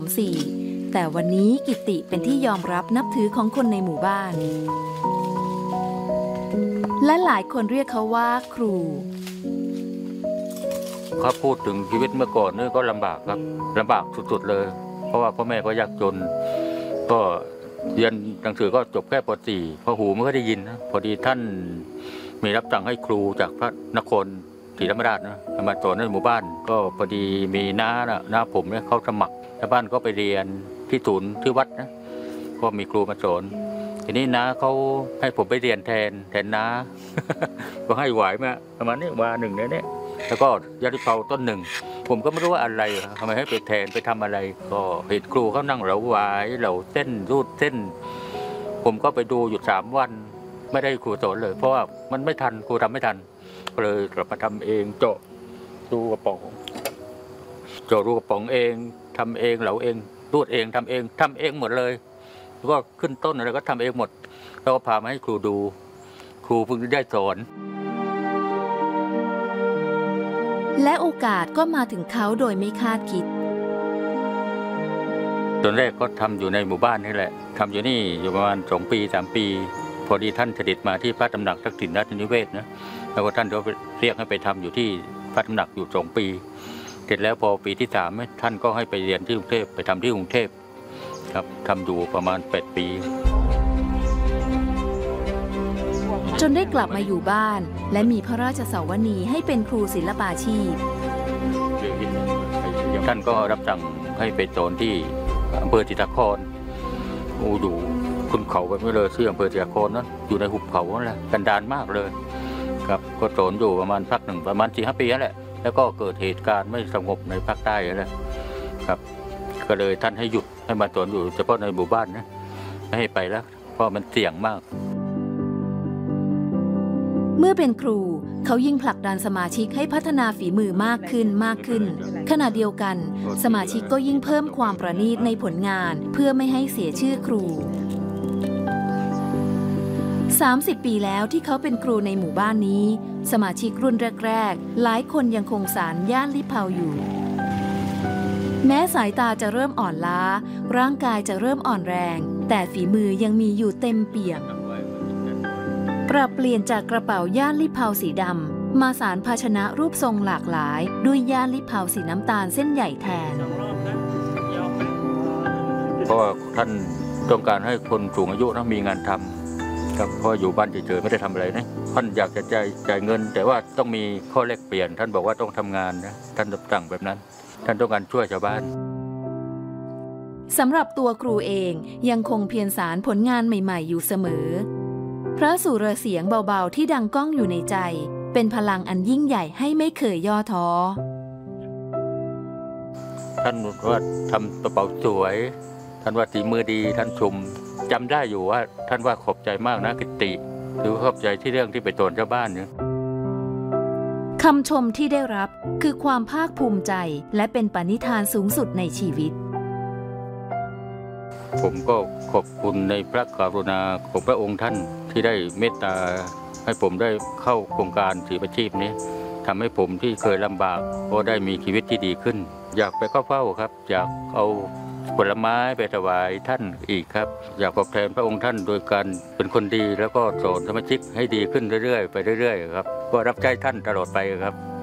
.4 แต่วันนี้กิตติเป็นที่ยอมรับนับถือของคนในหมู่บ้านและหลายคนเรียกเขาว่าครูเขาพูดถึงชีวิตเมื่อก่อนนี่ก็ลำบากครับลำบากสุดๆเลยเพราะว่าพ่อแม่ก็ยากจนก็เรียนหนังสือก็จบแค่ป .4 พอหูไม่ค่อยได้ยินนะพอดีท่านมีรับสั่งให้ครูจากพระนครศรีธรรมราชนะมาสอนในหมู่บ้านก็พอดีมีน้าผมเนี่ยเขาสมัครชาวบ้านก็ไปเรียนที่ศูนย์ที่วัดนะก็มีครูมาสอนทีนี้น้าเขาให้ผมไปเรียนแทนน้า ก็ให้ไหวมาประมาณนี้ว่าหนึ่งเนี่ยแล้วก็ยาลิเผาต้นหนึ่งผมก็ไม่รู้ว่าอะไรทำไมให้ไปแทนไปทำอะไรก็เห็นครูเขานั่งเหลาหวายเหลาเส้นรูดเส้นผมก็ไปดูอยู่3 วันไม่ได้ครูสอนเลยเพราะว่ามันไม่ทันครูทำไม่ทันก็เลยกลับมาทำเองเจาะรูกระป๋องเองทำเองเหลาเองรูดเองทำเองหมดเลยก็ขึ้นต้นอะไรก็ทำเองหมดแล้วก็พามาให้ครูดูครูเพิ่งได้สอนและโอกาสก็มาถึงเขาโดยไม่คาดคิดตอนแรกก็ทำอยู่ในหมู่บ้านนี่แหละทำอยู่นี่อยู่ประมาณ2 ปี 3 ปีพอดีท่านเสด็จมาที่พระตำหนักทักษิณราชนิเวศนะแล้วก็ท่านก็เรียกให้ไปทำอยู่ที่พระตำหนักอยู่2 ปีเสร็จแล้วพอปีที่3ท่านก็ให้ไปเรียนที่กรุงเทพไปทำที่กรุงเทพครับทำอยู่ประมาณ8 ปีจนได้กลับมาอยู่บ้านและมีพระราชสวนีให้เป็นครูศิลปาชีพท่านก็รับสั่งให้ไปสอนที่อำเภอจิตรครอยู่ขึ้นเขาไปไม่เลยที่อำเภอจิตรครนั้นอยู่ในหุบเขานั่นแหละกันดารมากเลยครับก็สอนอยู่ประมาณพักหนึ่งประมาณ4-5 ปีนั่นแหละแล้วก็เกิดเหตุการณ์ไม่สงบในภาคใต้นั่นแหละครับก็เลยท่านให้หยุดให้มาสอนอยู่เฉพาะในหมู่บ้านนะไม่ให้ไปแล้วเพราะมันเสี่ยงมากเมื่อเป็นครูเขายิ่งผลักดันสมาชิกให้พัฒนาฝีมือมากขึ้นขณะเดียวกันสมาชิกก็ยิ่งเพิ่มความประณีตในผลงานเพื่อไม่ให้เสียชื่อครู30 ปีแล้วที่เขาเป็นครูในหมู่บ้านนี้สมาชิกรุ่นแรกๆหลายคนยังคงสานย่านลิเผาอยู่แม้สายตาจะเริ่มอ่อนล้าร่างกายจะเริ่มอ่อนแรงแต่ฝีมือยังมีอยู่เต็มเปี่ยมปรับเปลี่ยนจากกระเป๋าย่านลิเผาสีดำมาสานภาชนะรูปทรงหลากหลายด้วยย่านลิเผาสีน้ำตาลเส้นใหญ่แทนเพราะว่าท่านต้องการให้คนสูงอายุนะมีงานทำครับเพราะอยู่บ้านเฉยๆไม่ได้ทำอะไรนะท่านอยากจะจ่ายเงินแต่ว่าต้องมีข้อแลกเปลี่ยนท่านบอกว่าต้องทำงานนะท่านสั่งแบบนั้นท่านต้องการช่วยชาวบ้านสำหรับตัวครูเองยังคงเพียรสานผลงานใหม่ๆอยู่เสมอพระสุรเสียงเบาๆที่ดังก้องอยู่ในใจเป็นพลังอันยิ่งใหญ่ให้ไม่เคยย่อท้อท่านว่าทำกระเป๋าสวยท่านว่าฝีมือดีท่านชมจำได้อยู่ว่าท่านว่าขอบใจมากนะกิตติหรือขอบใจที่เรื่องที่ไปสอนชาวบ้านเนี่ยคำชมที่ได้รับคือความภาคภูมิใจและเป็นปณิธานสูงสุดในชีวิตผมก็ขอบคุณในพระกรุณาของพระองค์ท่านที่ได้เมตตาให้ผมได้เข้าโครงการศิลปาชีพนี้ทำให้ผมที่เคยลำบากก็ได้มีชีวิตที่ดีขึ้นอยากไปเข้าเฝ้าครับอยากเอาผลไม้ไปถวายท่านอีกครับอยากตอบแทนพระองค์ท่านโดยการเป็นคนดีแล้วก็สอนสมาชิกให้ดีขึ้นเรื่อยๆไปเรื่อยๆครับก็รับใช้ท่านตลอดไปครับ